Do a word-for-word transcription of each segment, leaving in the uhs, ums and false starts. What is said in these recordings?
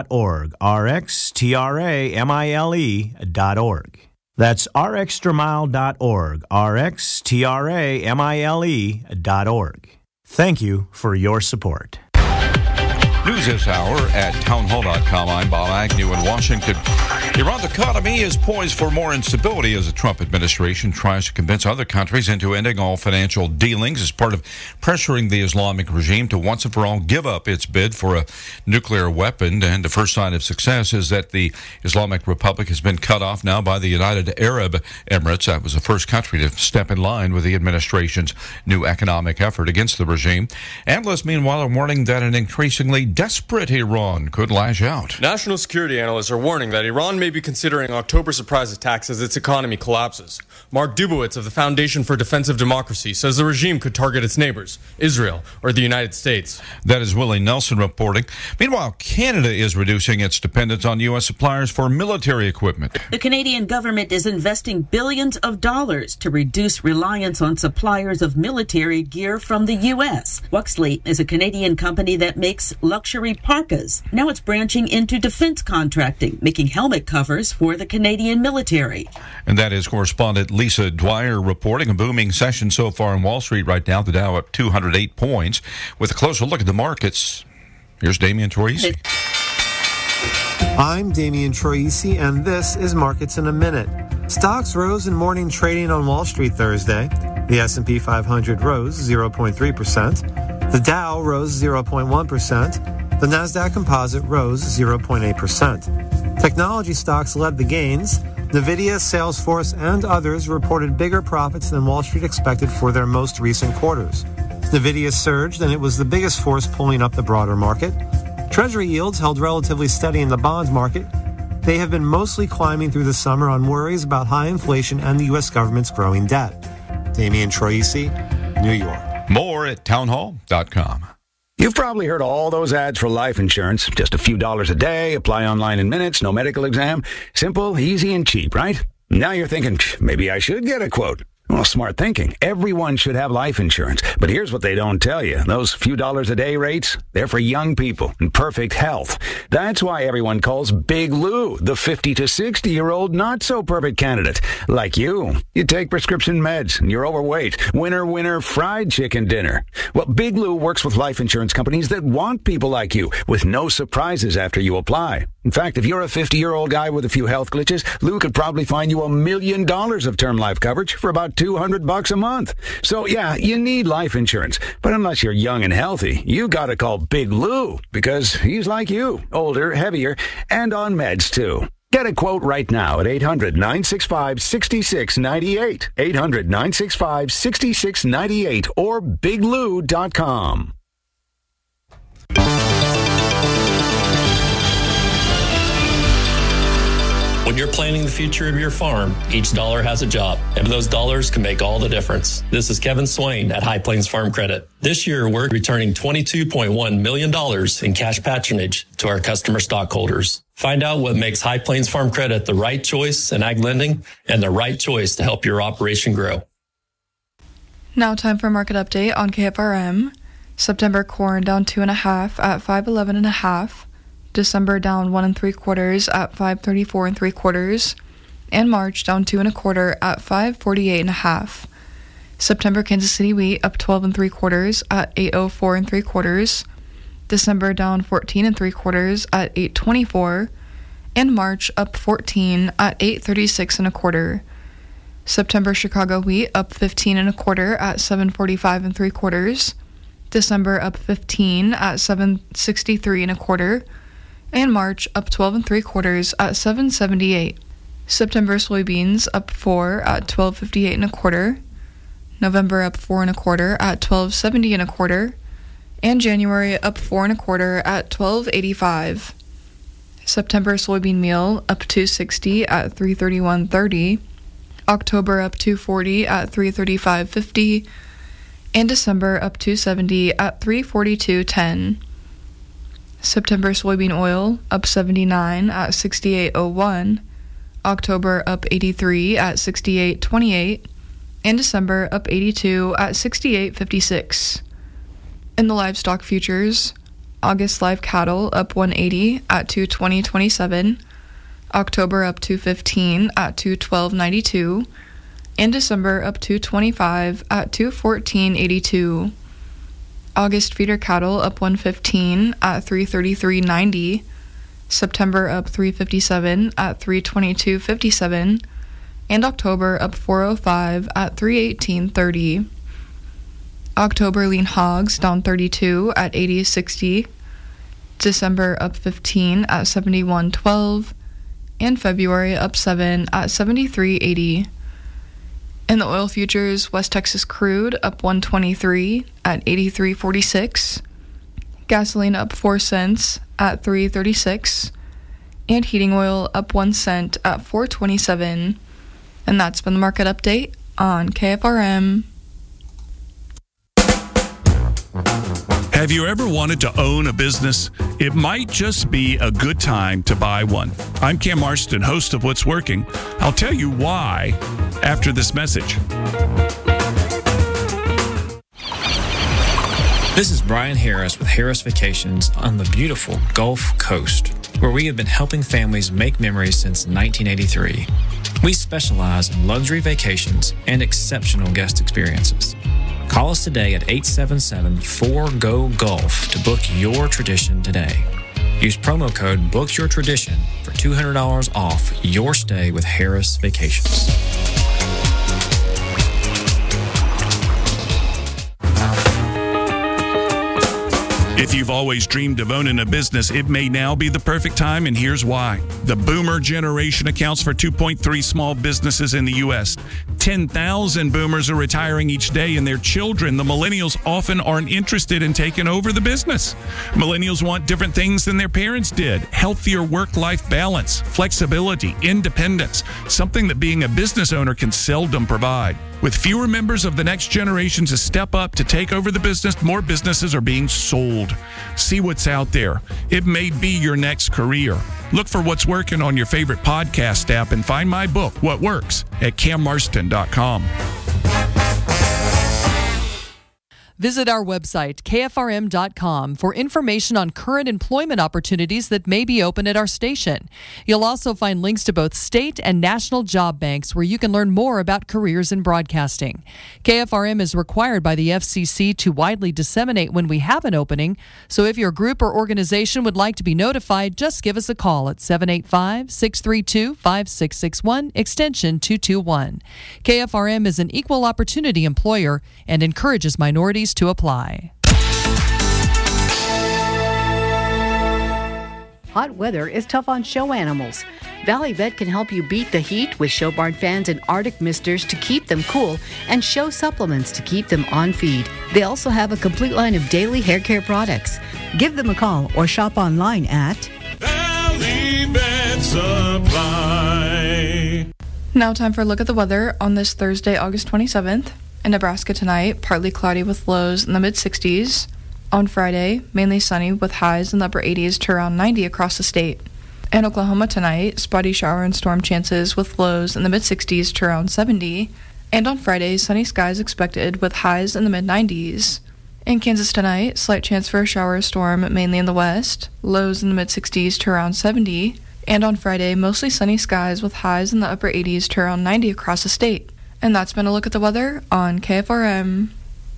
org, R X T R A M I L E dot org. That's r extra mile dot org, R X T R A M I L E dot org. Thank you for your support. News this hour at townhall dot com. I'm Bob Agnew in Washington. Iran's economy is poised for more instability as the Trump administration tries to convince other countries into ending all financial dealings as part of pressuring the Islamic regime to once and for all give up its bid for a nuclear weapon. And the first sign of success is that the Islamic Republic has been cut off now by the United Arab Emirates. That was the first country to step in line with the administration's new economic effort against the regime. Analysts, meanwhile, are warning that an increasingly desperate Iran could lash out. National security analysts are warning that Iran may be considering October surprise attacks as its economy collapses. Mark Dubowitz of the Foundation for Defensive Democracy says the regime could target its neighbors, Israel or the United States. That is Willie Nelson reporting. Meanwhile, Canada is reducing its dependence on U S suppliers for military equipment. The Canadian government is investing billions of dollars to reduce reliance on suppliers of military gear from the U S. Wuxley is a Canadian company that makes luxury parkas. Now it's branching into defense contracting, making helmet covers for the Canadian military. And that is correspondent Lisa Dwyer reporting. A booming session so far on Wall Street right now. The Dow up two hundred eight points. With a closer look at the markets, here's Damian Troisi. I'm Damian Troisi, and this is Markets in a Minute. Stocks rose in morning trading on Wall Street Thursday. The S and P five hundred rose zero point three percent. The Dow rose zero point one percent. The Nasdaq Composite rose zero point eight percent. Technology stocks led the gains. Nvidia, Salesforce, and others reported bigger profits than Wall Street expected for their most recent quarters. Nvidia surged, and it was the biggest force pulling up the broader market. Treasury yields held relatively steady in the bond market. They have been mostly climbing through the summer on worries about high inflation and the U S government's growing debt. Damian Troisi, New York. More at townhall dot com. You've probably heard all those ads for life insurance. Just a few dollars a day, apply online in minutes, no medical exam. Simple, easy, and cheap, right? Now you're thinking, maybe I should get a quote. Well, smart thinking. Everyone should have life insurance. But here's what they don't tell you. Those few dollars a day rates, they're for young people in perfect health. That's why everyone calls Big Lou the fifty to sixty-year-old not-so-perfect candidate. Like you. You take prescription meds, and you're overweight. Winner, winner, fried chicken dinner. Well, Big Lou works with life insurance companies that want people like you, with no surprises after you apply. In fact, if you're a fifty-year-old guy with a few health glitches, Lou could probably find you a million dollars of term life coverage for about two hundred bucks a month. So yeah, you need life insurance. But unless you're young and healthy, you gotta call Big Lou, because he's like you, older, heavier, and on meds too. Get a quote right now at eight hundred, nine six five, six six nine eight, eight hundred, nine six five, six six nine eight, or big lou dot com. When you're planning the future of your farm, each dollar has a job, and those dollars can make all the difference. This is Kevin Swain at High Plains Farm Credit. This year, we're returning twenty-two point one million dollars in cash patronage to our customer stockholders. Find out what makes High Plains Farm Credit the right choice in ag lending and the right choice to help your operation grow. Now time for a market update on K F R M. September corn down two and a half at five eleven and a half. December down one and three quarters at five thirty-four and three quarters, and March down two and a quarter at five forty-eight and a half. September Kansas City wheat up twelve and three quarters at eight oh four and three quarters. December down fourteen and three quarters at eight twenty-four, and March up fourteen at eight thirty-six and a quarter. September Chicago wheat up fifteen and a quarter at seven forty-five and three quarters. December up fifteen at seven sixty-three and a quarter. And March up twelve and three quarters at seven seventy-eight. September soybeans up four at twelve fifty-eight and a quarter. November up four and a quarter at twelve seventy and a quarter. And January up four and a quarter at twelve eighty-five. September soybean meal up two sixty at three thirty-one thirty. October up two forty at three thirty-five fifty. And December up two seventy at three forty-two ten. September soybean oil up seventy-nine at sixty-eight oh one, October up eighty-three at sixty-eight twenty-eight, and December up eighty-two at sixty-eight fifty-six. In the livestock futures, August live cattle up one eighty at two twenty twenty-seven. October up two fifteen at two twelve ninety-two. And December up two twenty-five at two fourteen eighty-two. August feeder cattle up one fifteen at three thirty-three ninety. September up three fifty-seven at three twenty-two fifty-seven. And October up four oh five at three eighteen thirty. October lean hogs down thirty-two at eighty sixty. December up fifteen at seventy-one twelve. And February up seven at seventy-three eighty. In the oil futures, West Texas crude up one twenty-three at eighty-three forty-six. Gasoline up four cents at three thirty-six. And heating oil up one cent at four twenty-seven. And that's been the market update on K F R M. Have you ever wanted to own a business? It might just be a good time to buy one. I'm Cam Marston, host of What's Working. I'll tell you why after this message. This is Brian Harris with Harris Vacations on the beautiful Gulf Coast, where we have been helping families make memories since nineteen eighty-three. We specialize in luxury vacations and exceptional guest experiences. Call us today at eight seven seven, four G O, GULF to book your tradition today. Use promo code BOOKYOURTRADITION for two hundred dollars off your stay with Harris Vacations. If you've always dreamed of owning a business, it may now be the perfect time, and here's why. The boomer generation accounts for two point three small businesses in the U S ten thousand boomers are retiring each day, and their children, the millennials, often aren't interested in taking over the business. Millennials want different things than their parents did. Healthier work-life balance, flexibility, independence, something that being a business owner can seldom provide. With fewer members of the next generation to step up to take over the business, more businesses are being sold. See what's out there. It may be your next career. Look for What's Working on your favorite podcast app and find my book, What Works, at cam marston dot com. Visit our website, K F R M dot com, for information on current employment opportunities that may be open at our station. You'll also find links to both state and national job banks where you can learn more about careers in broadcasting. K F R M is required by the F C C to widely disseminate when we have an opening, so if your group or organization would like to be notified, just give us a call at seven eight five, six three two, five six six one, extension two two one. K F R M is an equal opportunity employer and encourages minorities to apply. Hot weather is tough on show animals. Valley Vet can help you beat the heat with show barn fans and Arctic misters to keep them cool and show supplements to keep them on feed. They also have a complete line of daily hair care products. Give them a call or shop online at Valley Vet Supply. Now time for a look at the weather on this Thursday, August twenty-seventh. In Nebraska tonight, partly cloudy with lows in the mid-sixties. On Friday, mainly sunny with highs in the upper eighties to around ninety across the state. In Oklahoma tonight, spotty shower and storm chances with lows in the mid-sixties to around seventy. And on Friday, sunny skies expected with highs in the mid-nineties. In Kansas tonight, slight chance for a shower or storm mainly in the west, lows in the mid-sixties to around seventy. And on Friday, mostly sunny skies with highs in the upper eighties to around ninety across the state. And that's been a look at the weather on K F R M.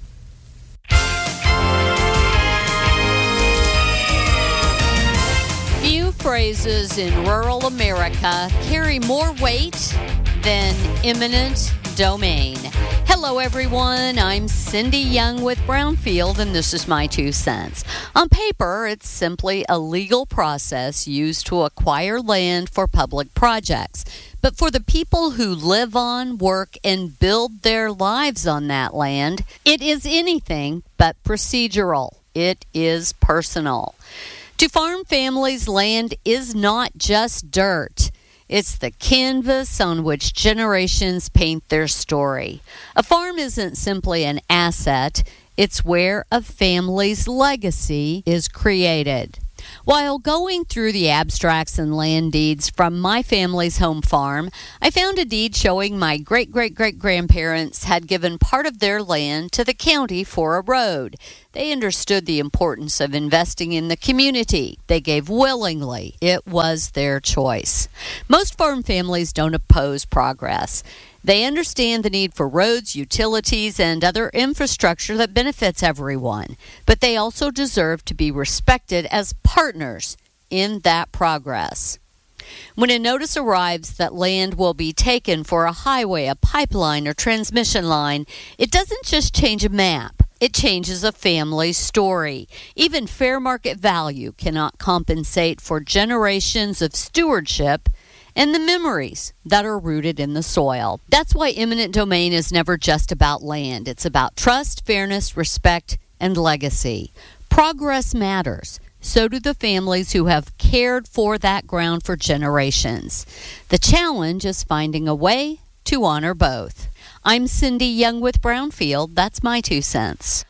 Few phrases in rural America carry more weight than eminent domain. Hello, everyone. I'm Cindy Young with Brownfield, and this is my two cents. On paper, it's simply a legal process used to acquire land for public projects. But for the people who live on, work, and build their lives on that land, it is anything but procedural. It is personal. To farm families, land is not just dirt. It's the canvas on which generations paint their story. A farm isn't simply an asset. It's where a family's legacy is created. While going through the abstracts and land deeds from my family's home farm, I found a deed showing my great-great-great-grandparents had given part of their land to the county for a road. They understood the importance of investing in the community. They gave willingly. It was their choice. Most farm families don't oppose progress. They understand the need for roads, utilities, and other infrastructure that benefits everyone. But they also deserve to be respected as partners in that progress. When a notice arrives that land will be taken for a highway, a pipeline, or transmission line, it doesn't just change a map. It changes a family's story. Even fair market value cannot compensate for generations of stewardship and the memories that are rooted in the soil. That's why eminent domain is never just about land. It's about trust, fairness, respect, and legacy. Progress matters. So do the families who have cared for that ground for generations. The challenge is finding a way to honor both. I'm Cindy Young with Brownfield. That's my two cents.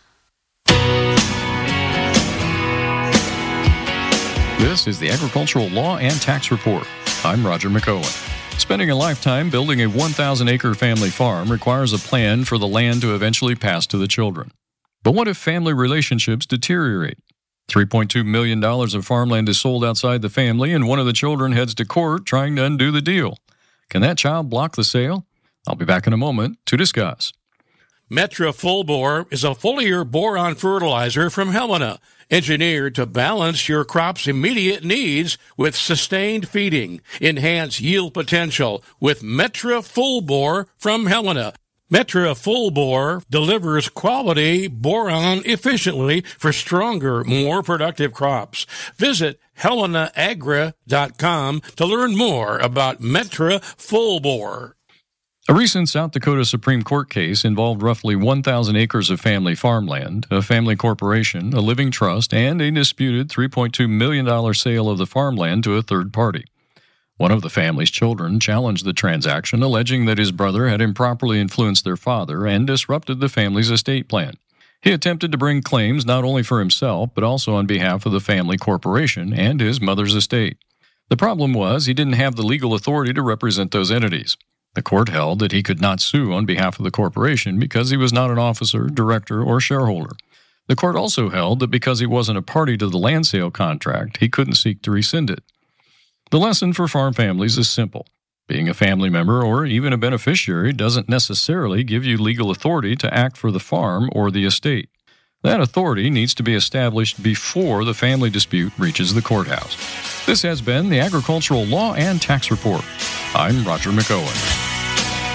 This is the Agricultural Law and Tax Report. I'm Roger McOwen. Spending a lifetime building a one thousand acre family farm requires a plan for the land to eventually pass to the children. But what if family relationships deteriorate? three point two million dollars of farmland is sold outside the family, and one of the children heads to court trying to undo the deal. Can that child block the sale? I'll be back in a moment to discuss. Metra Full Bore is a foliar boron fertilizer from Helena, engineered to balance your crop's immediate needs with sustained feeding. Enhance yield potential with Metra Full Bore from Helena. Metra Full Bore delivers quality boron efficiently for stronger, more productive crops. Visit helena agra dot com to learn more about Metra Full Bore. A recent South Dakota Supreme Court case involved roughly one thousand acres of family farmland, a family corporation, a living trust, and a disputed three point two million dollars sale of the farmland to a third party. One of the family's children challenged the transaction, alleging that his brother had improperly influenced their father and disrupted the family's estate plan. He attempted to bring claims not only for himself, but also on behalf of the family corporation and his mother's estate. The problem was he didn't have the legal authority to represent those entities. The court held that he could not sue on behalf of the corporation because he was not an officer, director, or shareholder. The court also held that because he wasn't a party to the land sale contract, he couldn't seek to rescind it. The lesson for farm families is simple. Being a family member or even a beneficiary doesn't necessarily give you legal authority to act for the farm or the estate. That authority needs to be established before the family dispute reaches the courthouse. This has been the Agricultural Law and Tax Report. I'm Roger McOwen.